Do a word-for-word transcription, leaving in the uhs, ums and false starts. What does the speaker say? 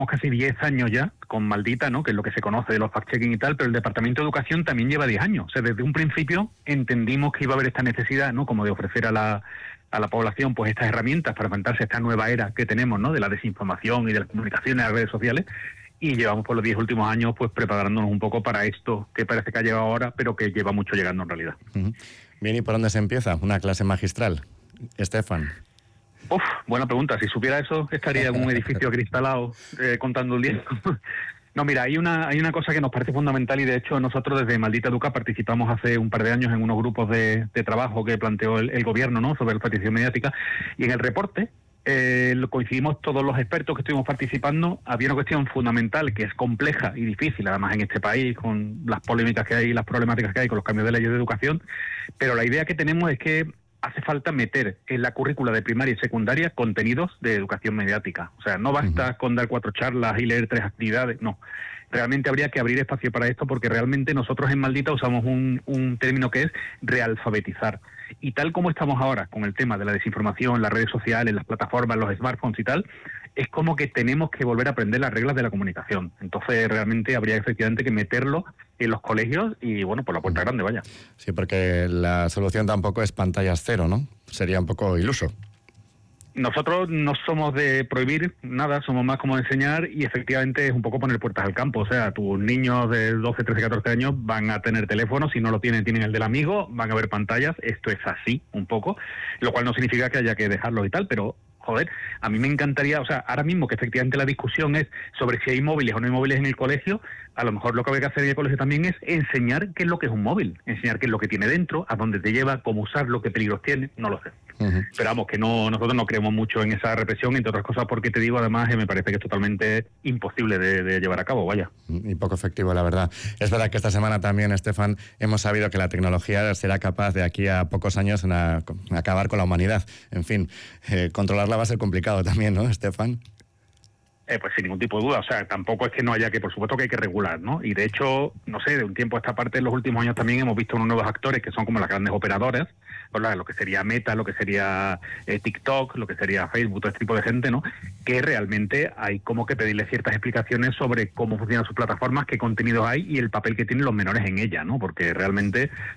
casi diez años ya con Maldita, ¿no? Que es lo que se conoce de los fact-checking y tal, pero el Departamento de Educación también lleva diez años. O sea, desde un principio entendimos que iba a haber esta necesidad, ¿no? Como de ofrecer a la, a la población pues estas herramientas para enfrentarse a esta nueva era que tenemos, ¿no? De la desinformación y de las comunicaciones en las redes sociales. Y llevamos por los diez últimos años pues preparándonos un poco para esto que parece que ha llegado ahora, pero que lleva mucho llegando en realidad. Uh-huh. Bien, ¿y por dónde se empieza? Una clase magistral. Estefan. Uf, buena pregunta. Si supiera eso, estaría en un edificio acristalado eh, contando el día. No, mira, hay una hay una cosa que nos parece fundamental y de hecho nosotros desde Maldita Educa participamos hace un par de años en unos grupos de, de trabajo que planteó el, el gobierno, ¿no? Sobre la protección mediática, y en el reporte eh, lo coincidimos todos los expertos que estuvimos participando. Había una cuestión fundamental que es compleja y difícil, además en este país, con las polémicas que hay y las problemáticas que hay con los cambios de leyes de educación, pero la idea que tenemos es que hace falta meter en la currícula de primaria y secundaria contenidos de educación mediática. O sea, no basta uh-huh. con dar cuatro charlas y leer tres actividades, no. Realmente habría que abrir espacio para esto porque realmente nosotros en Maldita usamos un, un término que es realfabetizar. Y tal como estamos ahora con el tema de la desinformación, las redes sociales, las plataformas, los smartphones y tal, es como que tenemos que volver a aprender las reglas de la comunicación. Entonces realmente habría efectivamente que meterlo en los colegios y bueno, por la puerta grande, vaya. Sí, porque la solución tampoco es pantallas cero, ¿no? Sería un poco iluso. Nosotros no somos de prohibir nada, somos más como de enseñar y efectivamente es un poco poner puertas al campo. O sea, tus niños de doce, trece, catorce años van a tener teléfono, si no lo tienen, tienen el del amigo, van a ver pantallas. Esto es así, un poco, lo cual no significa que haya que dejarlo y tal, pero joder, a mí me encantaría, o sea, ahora mismo que efectivamente la discusión es sobre si hay móviles o no hay móviles en el colegio, a lo mejor lo que habría que hacer en el colegio también es enseñar qué es lo que es un móvil, enseñar qué es lo que tiene dentro, a dónde te lleva, cómo usarlo, qué peligros tiene, no lo sé. Uh-huh. Pero vamos, que no nosotros no creemos mucho en esa represión, entre otras cosas porque te digo, además, que me parece que es totalmente imposible de, de llevar a cabo, vaya. Y poco efectivo, la verdad. Es verdad que esta semana también, Estefan, hemos sabido que la tecnología será capaz de aquí a pocos años en a, a acabar con la humanidad. En fin, eh, controlarla va a ser complicado también, ¿no, Estefan? Eh, pues sin ningún tipo de duda, o sea, tampoco es que no haya que, por supuesto que hay que regular, ¿no? Y de hecho, no sé, de un tiempo a esta parte, en los últimos años también hemos visto unos nuevos actores que son como las grandes operadoras, ¿verdad? Lo que sería Meta, lo que sería eh, TikTok, lo que sería Facebook, todo este tipo de gente, ¿no? Que realmente hay como que pedirle ciertas explicaciones sobre cómo funcionan sus plataformas, qué contenidos hay y el papel que tienen los menores en ella, ¿no? Porque realmente